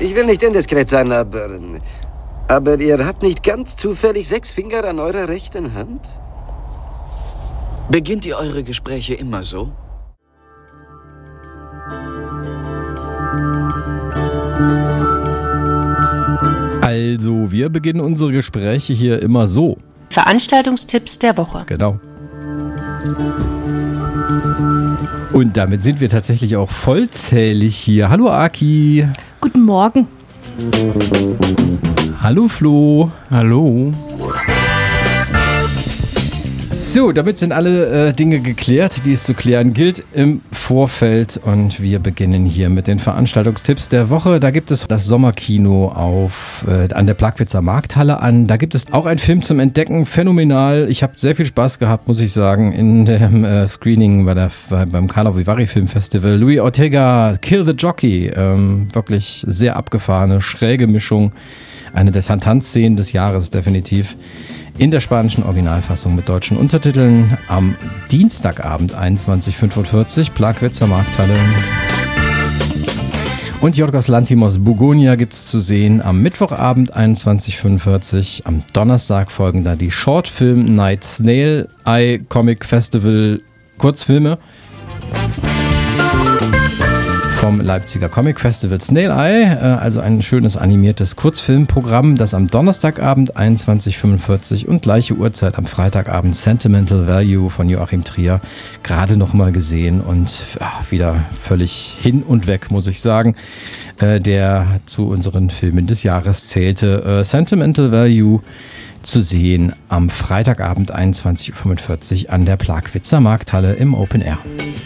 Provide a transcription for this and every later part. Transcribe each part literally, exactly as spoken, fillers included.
Ich will nicht indiskret sein, aber... Aber ihr habt nicht ganz zufällig sechs Finger an eurer rechten Hand? Beginnt ihr eure Gespräche immer so? Also, wir beginnen unsere Gespräche hier immer so. Veranstaltungstipps der Woche. Genau. Und damit sind wir tatsächlich auch vollzählig hier. Hallo Aki. Guten Morgen. Hallo Flo. Hallo. So, damit sind alle äh, Dinge geklärt, die es zu klären gilt im Vorfeld. Und wir beginnen hier mit den Veranstaltungstipps der Woche. Da gibt es das Sommerkino auf, äh, an der Plagwitzer Markthalle an. Da gibt es auch einen Film zum Entdecken. Phänomenal. Ich habe sehr viel Spaß gehabt, muss ich sagen, in dem äh, Screening bei der, bei, beim Karlovy Vary Film Festival. Louis Ortega, Kill the Jockey. Ähm, wirklich sehr abgefahrene, schräge Mischung. Eine der Tanzszenen des Jahres definitiv. In der spanischen Originalfassung mit deutschen Untertiteln am Dienstagabend einundzwanzig Uhr fünfundvierzig, Plagwitzer Markthalle. Und Yorgos Lanthimos Bugonia gibt es zu sehen am Mittwochabend einundzwanzig Uhr fünfundvierzig. Am Donnerstag folgen da die Shortfilm Night Snail Eye Comic Festival Kurzfilme vom Leipziger Comic Festival Snail Eye, also ein schönes animiertes Kurzfilmprogramm, das am Donnerstagabend einundzwanzig Uhr fünfundvierzig und gleiche Uhrzeit am Freitagabend Sentimental Value von Joachim Trier gerade nochmal gesehen und ach, wieder völlig hin und weg, muss ich sagen, äh, der zu unseren Filmen des Jahres zählte. Äh, Sentimental Value zu sehen am Freitagabend einundzwanzig Uhr fünfundvierzig an der Plagwitzer Markthalle im Open Air.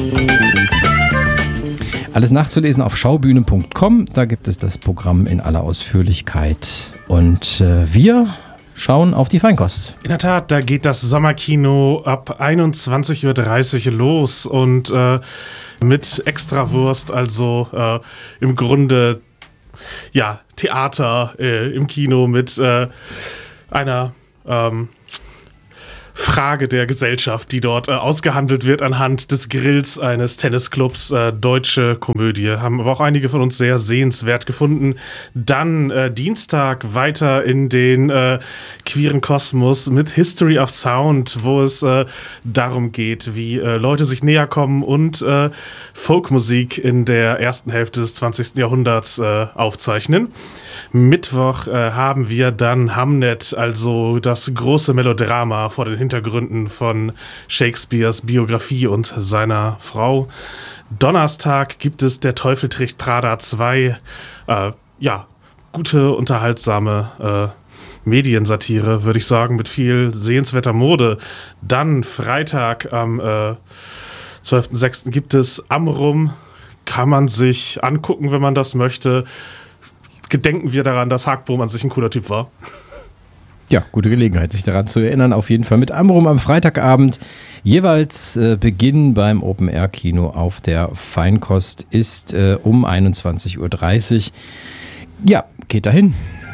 Alles nachzulesen auf schaubühne punkt com, da gibt es das Programm in aller Ausführlichkeit. Und äh, wir schauen auf die Feinkost. In der Tat, da geht das Sommerkino ab einundzwanzig Uhr dreißig los und äh, mit Extrawurst, also äh, im Grunde ja Theater äh, im Kino mit äh, einer ähm, Frage der Gesellschaft, die dort äh, ausgehandelt wird anhand des Grills eines Tennisclubs. Äh, deutsche Komödie. Haben aber auch einige von uns sehr sehenswert gefunden. Dann äh, Dienstag weiter in den äh, queeren Kosmos mit History of Sound, wo es äh, darum geht, wie äh, Leute sich näher kommen und äh, Folkmusik in der ersten Hälfte des zwanzigsten Jahrhunderts äh, aufzeichnen. Mittwoch äh, haben wir dann Hamnet, also das große Melodrama vor den Hintergründen von Shakespeares Biografie und seiner Frau. Donnerstag gibt es Der Teufel trägt Prada zwei. Äh, ja, gute, unterhaltsame äh, Mediensatire, würde ich sagen, mit viel sehenswerter Mode. Dann Freitag am äh, zwölften sechsten gibt es Amrum. Kann man sich angucken, wenn man das möchte. Gedenken wir daran, dass Hagbom an sich ein cooler Typ war. Ja, gute Gelegenheit, sich daran zu erinnern. Auf jeden Fall mit Amrum am Freitagabend. Jeweils äh, Beginn beim Open-Air-Kino auf der Feinkost ist äh, um einundzwanzig Uhr dreißig. Ja, geht dahin.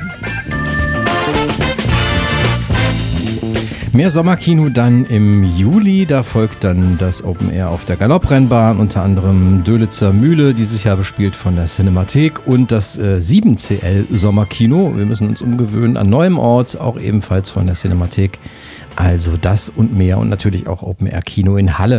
Mehr Sommerkino dann im Juli, da folgt dann das Open Air auf der Galopprennbahn, unter anderem Dölitzer Mühle, dieses Jahr bespielt von der Cinemathek, und das äh, sieben C L Sommerkino. Wir müssen uns umgewöhnen an neuem Ort, auch ebenfalls von der Cinemathek. Also das und mehr und natürlich auch Open Air Kino in Halle.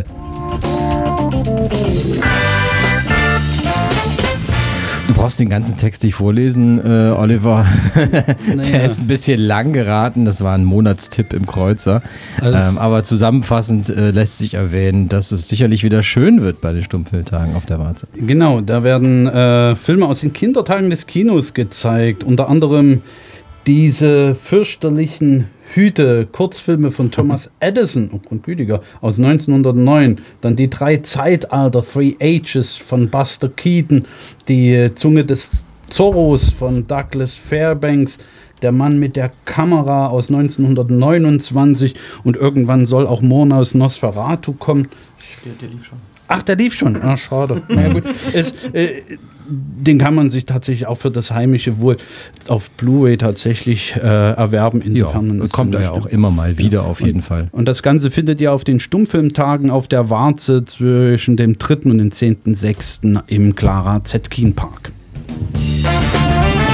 Du brauchst den ganzen Text nicht vorlesen, äh, Oliver. Naja. Der ist ein bisschen lang geraten. Das war ein Monatstipp im Kreuzer. Also ähm, aber zusammenfassend äh, lässt sich erwähnen, dass es sicherlich wieder schön wird bei den Stummfilmtagen auf der Warze. Genau, da werden äh, Filme aus den Kindertagen des Kinos gezeigt. Unter anderem diese fürchterlichen Hüte, Kurzfilme von Thomas Edison, oh Grundgütiger, aus neunzehnhundertneun. Dann die drei Zeitalter, Three Ages von Buster Keaton, die Zunge des Zorros von Douglas Fairbanks, Der Mann mit der Kamera aus neunzehnhundertneunundzwanzig, und irgendwann soll auch Murnaus Nosferatu kommen. Der, der lief schon. Ach, der lief schon. Ah, schade. Na ja, gut. Es, äh, den kann man sich tatsächlich auch für das heimische Wohl auf Blu-ray tatsächlich äh, erwerben. Insofern ja, man kommt er ja auch immer mal wieder, ja, auf jeden und, Fall. Und das Ganze findet ihr auf den Stummfilmtagen auf der Warze zwischen dem dritten und dem zehnten sechsten im Clara Zetkin Park.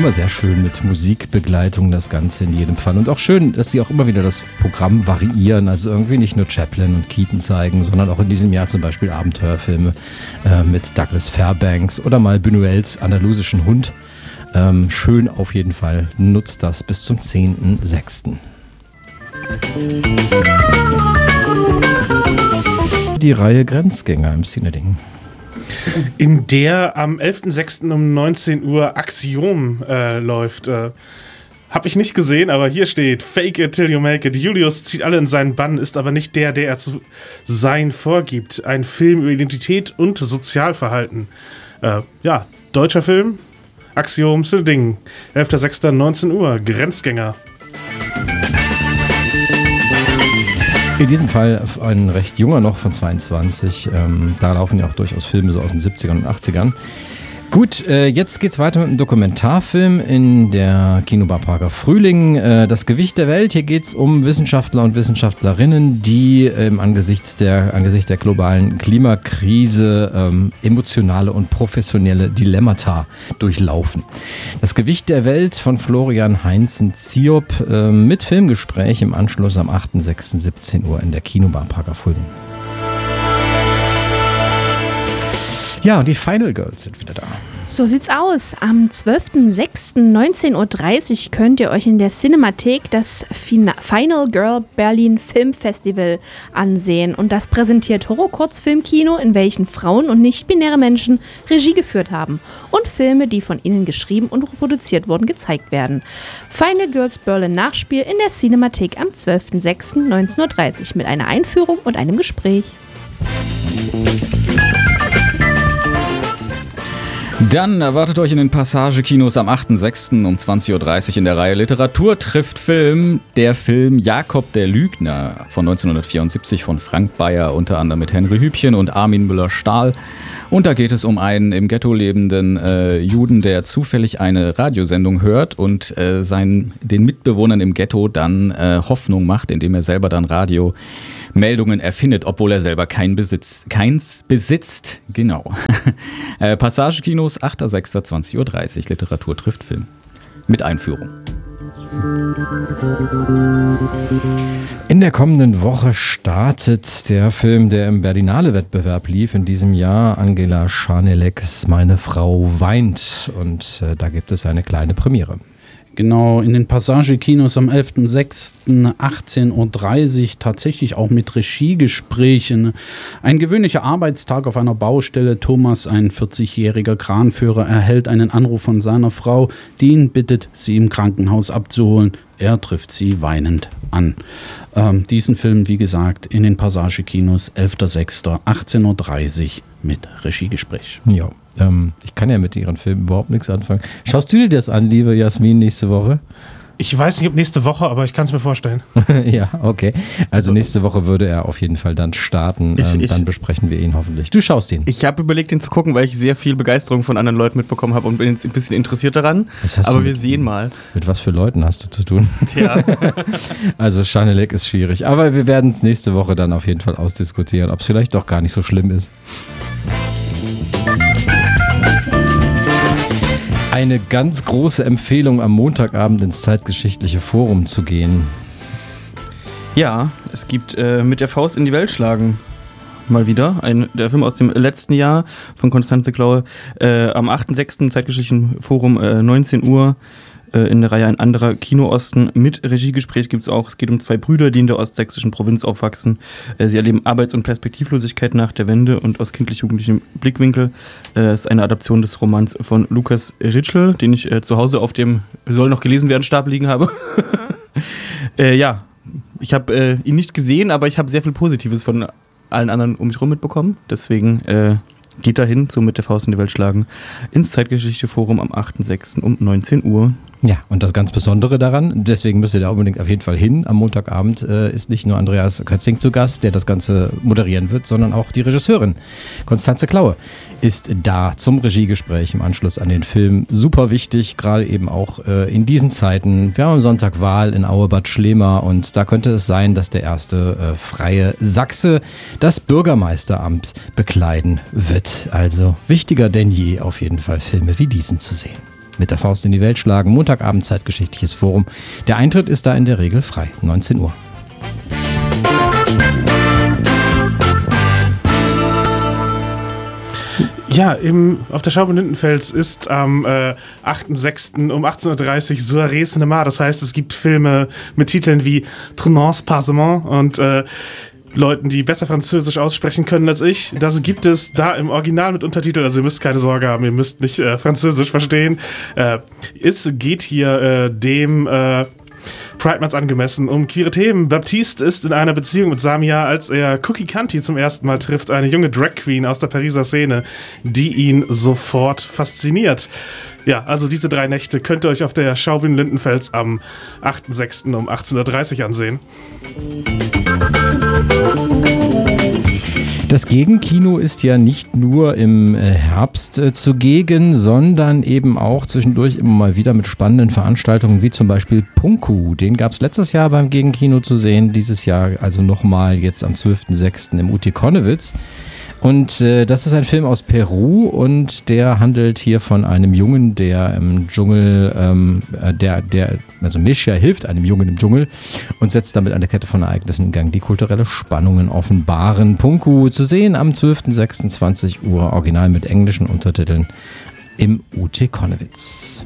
immer sehr schön mit Musikbegleitung, das Ganze in jedem Fall. Und auch schön, dass sie auch immer wieder das Programm variieren, also irgendwie nicht nur Chaplin und Keaton zeigen, sondern auch in diesem Jahr zum Beispiel Abenteuerfilme äh, mit Douglas Fairbanks oder mal Buñuels Andalusischen Hund. Ähm, schön auf jeden Fall, nutzt das bis zum zehnten sechsten Die Reihe Grenzgänger im Cineding. In der am elften sechsten um neunzehn Uhr Axiom äh, läuft. Äh, hab ich nicht gesehen, aber hier steht: Fake it till you make it. Julius zieht alle in seinen Bann, ist aber nicht der, der er zu sein vorgibt. Ein Film über Identität und Sozialverhalten. Äh, ja, deutscher Film. Axiom Cineding. elfter sechster neunzehn Uhr. Grenzgänger. In diesem Fall ein recht junger noch von zweiundzwanzig. Ähm, da laufen ja auch durchaus Filme so aus den siebzigern und achtzigern. Gut, äh, jetzt geht's weiter mit einem Dokumentarfilm in der Kinobar Prager Frühling. Äh, das Gewicht der Welt. Hier geht's um Wissenschaftler und Wissenschaftlerinnen, die ähm, angesichts der, angesichts der globalen Klimakrise ähm, emotionale und professionelle Dilemmata durchlaufen. Das Gewicht der Welt von Florian Heinzen-Ziop äh, mit Filmgespräch im Anschluss am achten sechsten siebzehn Uhr in der Kinobar Prager Frühling. Ja, und die Final Girls sind wieder da. So sieht's aus. Am zwölften sechsten neunzehn Uhr dreißig könnt ihr euch in der Cinemathek das Fina- Final Girl Berlin Film Festival ansehen. Und das präsentiert Horror-Kurzfilmkino, in welchen Frauen und nicht-binäre Menschen Regie geführt haben und Filme, die von ihnen geschrieben und produziert wurden, gezeigt werden. Final Girls Berlin Nachspiel in der Cinemathek am zwölften sechsten neunzehn Uhr dreißig mit einer Einführung und einem Gespräch. Dann erwartet euch in den Passagekinos am achten sechsten um zwanzig Uhr dreißig in der Reihe Literatur trifft Film der Film Jakob der Lügner von neunzehnhundertvierundsiebzig von Frank Bayer, unter anderem mit Henry Hübchen und Armin Müller-Stahl. Und da geht es um einen im Ghetto lebenden äh, Juden, der zufällig eine Radiosendung hört und äh, seinen, den Mitbewohnern im Ghetto dann äh, Hoffnung macht, indem er selber dann Radiomeldungen erfindet, obwohl er selber kein Besitz, keins besitzt. Genau. äh, Passagekinos, achter sechster zwanzig Uhr dreißig, Literatur trifft Film. Mit Einführung. In der kommenden Woche startet der Film, der im Berlinale-Wettbewerb lief in diesem Jahr, Angela Schaneleks Meine Frau weint. Und äh, da gibt es eine kleine Premiere. Genau, in den Passagekinos am elften sechsten achtzehn Uhr dreißig, tatsächlich auch mit Regiegesprächen. Ein gewöhnlicher Arbeitstag auf einer Baustelle. Thomas, ein vierzigjähriger Kranführer, erhält einen Anruf von seiner Frau, die ihn bittet, sie im Krankenhaus abzuholen. Er trifft sie weinend an. Ähm, diesen Film, wie gesagt, in den Passagekinos elfter sechster achtzehn Uhr dreißig mit Regiegespräch. Ja. Ähm, ich kann ja mit ihren Filmen überhaupt nichts anfangen. Schaust du dir das an, liebe Jasmin, nächste Woche? Ich weiß nicht, ob nächste Woche, aber ich kann es mir vorstellen. Ja, okay. Also nächste Woche würde er auf jeden Fall dann starten. Ich, ähm, ich, dann besprechen wir ihn hoffentlich. Du schaust ihn. Ich habe überlegt, ihn zu gucken, weil ich sehr viel Begeisterung von anderen Leuten mitbekommen habe und bin jetzt ein bisschen interessiert daran. Aber wir mit, sehen mal. Mit was für Leuten hast du zu tun? Tja. Also Schanelek ist schwierig. Aber wir werden es nächste Woche dann auf jeden Fall ausdiskutieren, ob es vielleicht doch gar nicht so schlimm ist. Eine ganz große Empfehlung, am Montagabend ins Zeitgeschichtliche Forum zu gehen. Ja, es gibt äh, Mit der Faust in die Welt schlagen. Mal wieder. Ein, der Film aus dem letzten Jahr von Konstanze Klaue. Äh, am achten sechsten Zeitgeschichtlichen Forum, äh, neunzehn Uhr. In der Reihe Ein anderer Kino-Osten mit Regiegespräch gibt es auch. Es geht um zwei Brüder, die in der ostsächsischen Provinz aufwachsen. Sie erleben Arbeits- und Perspektivlosigkeit nach der Wende und aus kindlich-jugendlichem Blickwinkel. Es ist eine Adaption des Romans von Lukas Ritschl, den ich zu Hause auf dem Soll noch gelesen werden Stapel liegen habe. äh, ja, ich habe äh, ihn nicht gesehen, aber ich habe sehr viel Positives von allen anderen um mich herum mitbekommen. Deswegen äh, geht dahin, so Mit der Faust in die Welt schlagen, ins Zeitgeschichte-Forum am achten sechsten um neunzehn Uhr. Ja, und das ganz Besondere daran, deswegen müsst ihr da unbedingt auf jeden Fall hin, am Montagabend äh, ist nicht nur Andreas Kötzing zu Gast, der das Ganze moderieren wird, sondern auch die Regisseurin Konstanze Klaue ist da zum Regiegespräch im Anschluss an den Film. Super wichtig, gerade eben auch äh, in diesen Zeiten. Wir haben am Sonntag Wahl in Auebad Schlema und da könnte es sein, dass der erste äh, freie Sachse das Bürgermeisteramt bekleiden wird. Also wichtiger denn je, auf jeden Fall Filme wie diesen zu sehen. Mit der Faust in die Welt schlagen, Montagabend Zeitgeschichtliches Forum. Der Eintritt ist da in der Regel frei, neunzehn Uhr. Ja, im, auf der Schaubude Lindenfels ist am äh, achten sechsten um achtzehn Uhr dreißig Soirée Cinéma. Das heißt, es gibt Filme mit Titeln wie Tremens Passement und äh, Leuten, die besser Französisch aussprechen können als ich. Das gibt es da im Original mit Untertitel, also ihr müsst keine Sorge haben, ihr müsst nicht äh, Französisch verstehen. Äh, es geht hier äh, dem äh, Pride Month angemessen um queere Themen. Baptiste ist in einer Beziehung mit Samia, als er Cookie Kanti zum ersten Mal trifft, eine junge Drag Queen aus der Pariser Szene, die ihn sofort fasziniert. Ja, also diese drei Nächte könnt ihr euch auf der Schaubühne Lindenfels am achten sechsten um achtzehn Uhr dreißig ansehen. Das Gegenkino ist ja nicht nur im Herbst äh, zugegen, sondern eben auch zwischendurch immer mal wieder mit spannenden Veranstaltungen wie zum Beispiel Punku. Den gab es letztes Jahr beim Gegenkino zu sehen, dieses Jahr also nochmal jetzt am zwölften sechsten im U T Konnewitz. Und äh, das ist ein Film aus Peru und der handelt hier von einem Jungen, der im Dschungel, ähm, der, der, also Mischa hilft einem Jungen im Dschungel und setzt damit eine Kette von Ereignissen in Gang, die kulturelle Spannungen offenbaren. Punku zu sehen am zwölften sechsten zwanzig Uhr, original mit englischen Untertiteln im U T Konnewitz.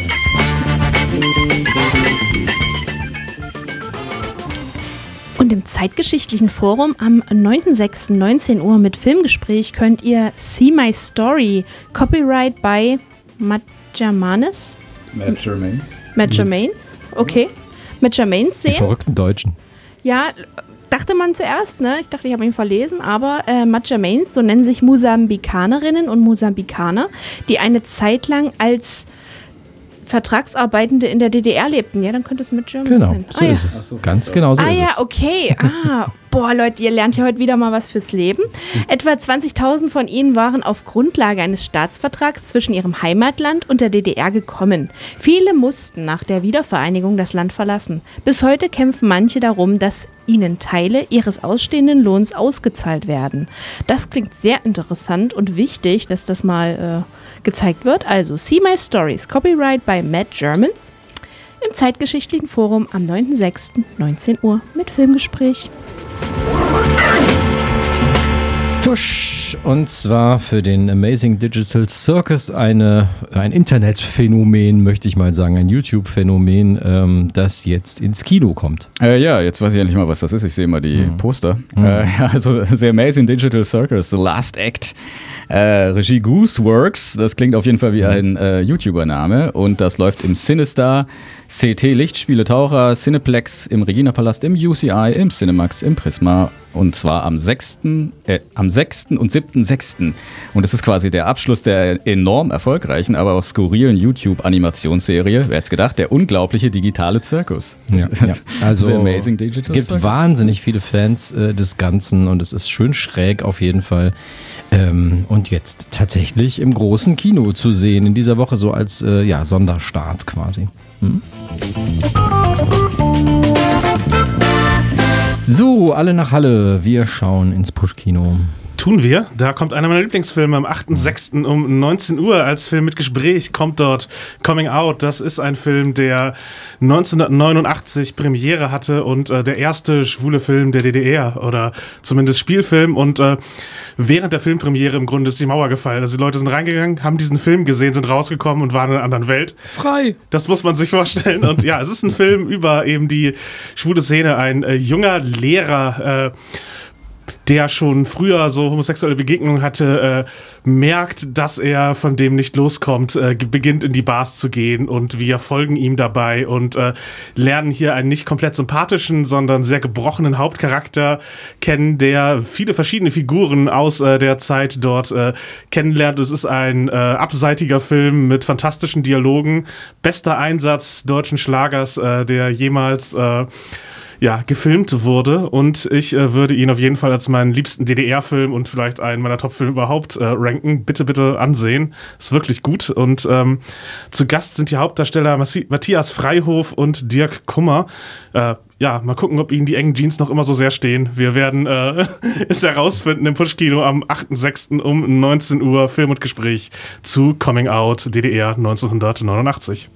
Und im Zeitgeschichtlichen Forum am neunten sechsten neunzehn Uhr mit Filmgespräch könnt ihr See My Story, Copyright by Matt Germanis. Matt Germains. Matt Germains, okay. Matt Germains Die sehen. verrückten Deutschen. Ja, dachte man zuerst, ne? Ich dachte, ich habe ihn verlesen, aber äh, Matt Germains, so nennen sich Mosambikanerinnen und Mosambikaner, die eine Zeit lang als Vertragsarbeitende in der D D R lebten. Ja, dann könnte es mit Germans Genau, sein. so ah, ist ja. es. Ganz genau so ah ist ja, es. okay. Ah, boah, Leute, ihr lernt ja heute wieder mal was fürs Leben. Etwa zwanzigtausend von ihnen waren auf Grundlage eines Staatsvertrags zwischen ihrem Heimatland und der D D R gekommen. Viele mussten nach der Wiedervereinigung das Land verlassen. Bis heute kämpfen manche darum, dass ihnen Teile ihres ausstehenden Lohns ausgezahlt werden. Das klingt sehr interessant und wichtig, dass das mal äh, gezeigt wird. Also, See My Stories, Copyright by Matt Germans. Im Zeitgeschichtlichen Forum am neunten sechsten neunzehn Uhr mit Filmgespräch. Tusch, und zwar für den Amazing Digital Circus eine, ein Internetphänomen, möchte ich mal sagen, ein YouTube-Phänomen, ähm, das jetzt ins Kino kommt. Äh, ja, jetzt weiß ich endlich mal, was das ist. Ich sehe mal die Mhm. Poster. Mhm. Äh, ja, also The Amazing Digital Circus, The Last Act. Äh, Regie Gooseworks, das klingt auf jeden Fall wie ein äh, YouTuber-Name und das läuft im Cinestar, C T Lichtspiele Taucher, Cineplex, im Regina-Palast, im U C I, im Cinemax, im Prisma und zwar am sechsten Äh, am sechsten und siebten sechsten Und das ist quasi der Abschluss der enorm erfolgreichen, aber auch skurrilen YouTube-Animationsserie, wer hätte gedacht, der unglaubliche digitale Zirkus. Ja, ja. Also The Amazing Digital gibt Circus. wahnsinnig viele Fans äh, des Ganzen und es ist schön schräg auf jeden Fall. Ähm, und jetzt tatsächlich im großen Kino zu sehen, in dieser Woche so als äh, ja, Sonderstart quasi. Hm? So, alle nach Halle. Wir schauen ins Push-Kino. Tun wir. Da kommt einer meiner Lieblingsfilme am achten sechsten um neunzehn Uhr als Film mit Gespräch. Kommt dort Coming Out. Das ist ein Film, der neunzehnhundertneunundachtzig Premiere hatte und äh, der erste schwule Film der D D R oder zumindest Spielfilm. Und äh, während der Filmpremiere im Grunde ist die Mauer gefallen. Also die Leute sind reingegangen, haben diesen Film gesehen, sind rausgekommen und waren in einer anderen Welt. Frei! Das muss man sich vorstellen. Und ja, es ist ein Film über eben die schwule Szene. Ein äh, junger Lehrer, äh, der schon früher so homosexuelle Begegnungen hatte, äh, merkt, dass er von dem nicht loskommt, äh, beginnt in die Bars zu gehen und wir folgen ihm dabei und äh, lernen hier einen nicht komplett sympathischen, sondern sehr gebrochenen Hauptcharakter kennen, der viele verschiedene Figuren aus äh, der Zeit dort äh, kennenlernt. Es ist ein äh, abseitiger Film mit fantastischen Dialogen, bester Einsatz deutschen Schlagers, äh, der jemals äh, ja, gefilmt wurde. Und ich äh, würde ihn auf jeden Fall als meinen liebsten D D R-Film und vielleicht einen meiner Top-Filme überhaupt äh, ranken. Bitte, bitte ansehen. Ist wirklich gut. Und ähm, zu Gast sind die Hauptdarsteller Massi- Matthias Freihof und Dirk Kummer. Äh, ja, mal gucken, ob ihnen die engen Jeans noch immer so sehr stehen. Wir werden äh, es herausfinden im Push-Kino am achten sechsten um neunzehn Uhr. Film und Gespräch zu Coming Out D D R neunzehnhundertneunundachtzig.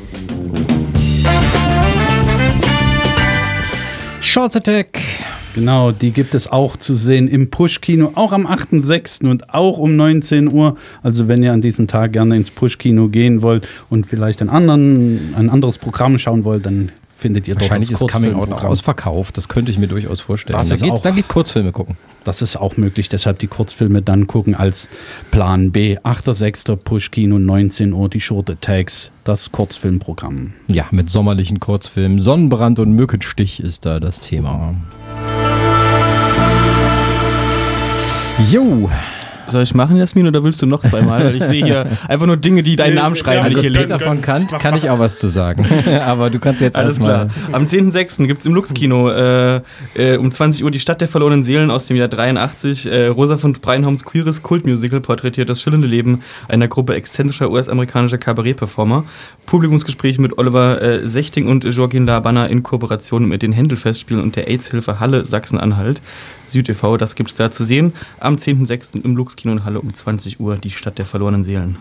Shorts Attack. Genau, die gibt es auch zu sehen im Push-Kino, auch am achten sechsten und auch um neunzehn Uhr. Also wenn ihr an diesem Tag gerne ins Push-Kino gehen wollt und vielleicht einen anderen, ein anderes Programm schauen wollt, dann findet ihr dort Wahrscheinlich das ist Coming Out noch Kurzfilmprogramm. ausverkauft. Das könnte ich mir durchaus vorstellen. Das Da ist geht's, auch- da geht Kurzfilme gucken. Das ist auch möglich, deshalb die Kurzfilme dann gucken als Plan B. achter sechster Push-Kino, neunzehn Uhr, die Short Attacks, das Kurzfilmprogramm. Ja, mit sommerlichen Kurzfilmen. Sonnenbrand und Mückenstich ist da das Thema. Jo. Soll ich machen, Jasmin, oder willst du noch zweimal? Weil ich sehe hier einfach nur Dinge, die deinen Namen schreiben, Also die ich hier Peter lese. von Kant kann ich auch was zu sagen. Aber du kannst jetzt Alles erstmal. klar. Am zehnten sechsten gibt es im Lux-Kino äh, äh, um zwanzig Uhr die Stadt der verlorenen Seelen aus dem Jahr dreiundachtzig. Äh, Rosa von Breinholms queeres Kultmusical porträtiert das schillernde Leben einer Gruppe exzentrischer U S-amerikanischer Kabarett-Performer. Publikumsgespräche mit Oliver äh, Sechting und Joaquin Labanner in Kooperation mit den Händel-Festspielen und der AIDS-Hilfe Halle Sachsen-Anhalt. Süd e V, das gibt es da zu sehen. Am zehnten sechsten im Lux-Kino in Halle um zwanzig Uhr die Stadt der verlorenen Seelen.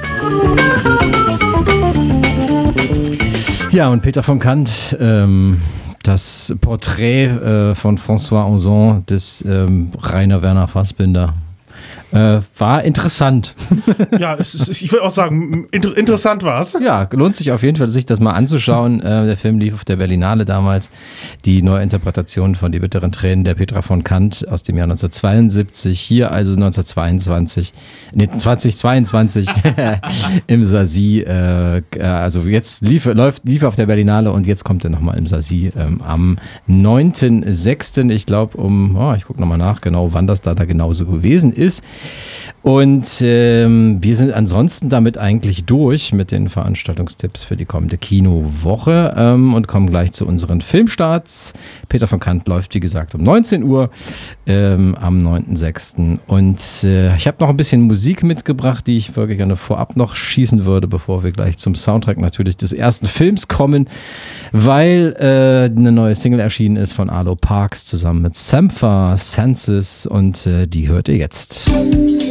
Ja, und Peter von Kant, ähm, das Porträt äh, von François Ozon des ähm, Rainer Werner Fassbinder äh, war interessant. Ja, es ist, ich würde auch sagen, inter- interessant war es. Ja, lohnt sich auf jeden Fall, sich das mal anzuschauen. Äh, der Film lief auf der Berlinale damals. Die Neuinterpretation von Die bitteren Tränen der Petra von Kant aus dem Jahr neunzehnhundertzweiundsiebzig. Hier also neunzehnhundertzweiundzwanzig, nee, zweitausendzweiundzwanzig im Sasi. Äh, also jetzt lief, läuft, lief auf der Berlinale und jetzt kommt er nochmal im Sasi ähm, am neunten sechsten Ich glaube um, oh, ich gucke nochmal nach, genau wann das da, da genauso gewesen ist. Und ähm, wir sind ansonsten damit eigentlich durch mit den Veranstaltungstipps für die kommende Kinowoche ähm, und kommen gleich zu unseren Filmstarts. Peter von Kant läuft, wie gesagt, um neunzehn Uhr ähm, am neunten sechsten Und äh, ich habe noch ein bisschen Musik mitgebracht, die ich wirklich gerne vorab noch schießen würde, bevor wir gleich zum Soundtrack natürlich des ersten Films kommen, weil äh, eine neue Single erschienen ist von Arlo Parks zusammen mit Sampha, Senses und äh, die hört ihr jetzt.